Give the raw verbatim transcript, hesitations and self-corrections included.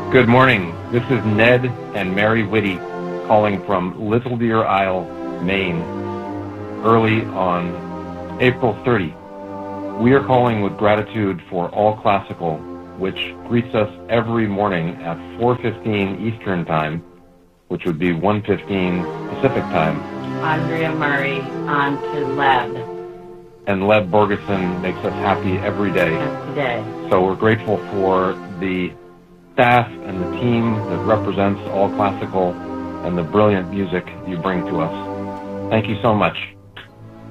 Good morning. This is Ned and Mary Whitty calling from Little Deer Isle, Maine, early on April thirtieth. We are calling with gratitude for All Classical, which greets us every morning at four fifteen Eastern Time, which would be one fifteen Pacific Time. Andrea Murray on to Leb. And Leb Borgeson makes us happy every day. Every day. So we're grateful for the staff and the team that represents All Classical and the brilliant music you bring to us. Thank you so much.